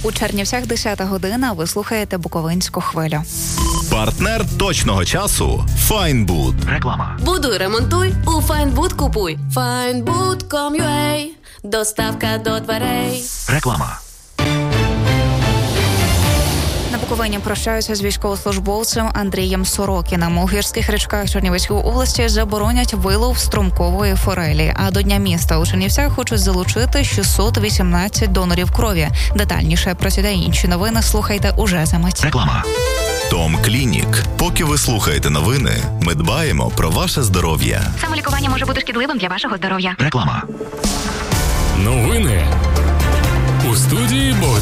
У Чернівцях 10 година, ви слухаєте Буковинську хвилю. Партнер точного часу – Файнбуд. Реклама. Будуй, ремонтуй, у Файнбуд купуй. Findbood.com.ua. Доставка до дверей. Реклама. На Буковині прощаються з військовослужбовцем Андрієм Сорокіним. У гірських річках Чернівецької області заборонять вилов струмкової форелі. А до Дня міста у Чернівцях хочуть залучити 618 донорів крові. Детальніше про ці та інші новини слухайте уже за мить. Реклама. Том Клінік. Поки ви слухаєте новини, ми дбаємо про ваше здоров'я. Самолікування може бути шкідливим для вашого здоров'я. Реклама. Новини у студії